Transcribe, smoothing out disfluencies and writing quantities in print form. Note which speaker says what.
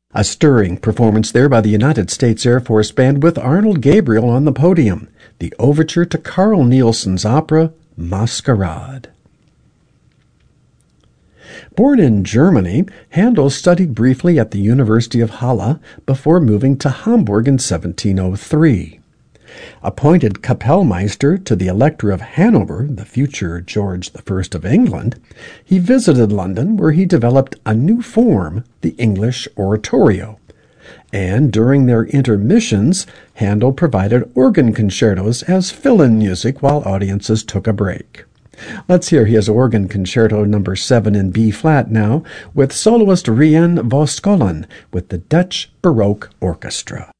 Speaker 1: A stirring performance there by the United States Air Force Band with Arnold Gabriel on the podium, the overture to Carl Nielsen's opera Masquerade. Born in Germany, Handel studied briefly at the University of Halle before moving to Hamburg in 1703. Appointed Kapellmeister to the Elector of Hanover, the future George I of England, he visited London where he developed a new form, the English oratorio. And during their intermissions, Handel provided organ concertos as fill-in music while audiences took a break. Let's hear his organ concerto number 7 in B-flat now with soloist Rien Voskolin with the Dutch Baroque Orchestra.